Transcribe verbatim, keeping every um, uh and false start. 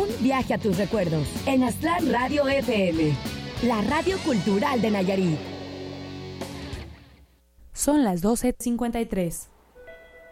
Un viaje a tus recuerdos en Aztlán Radio F M, la radio cultural de Nayarit. Son las doce cincuenta y tres.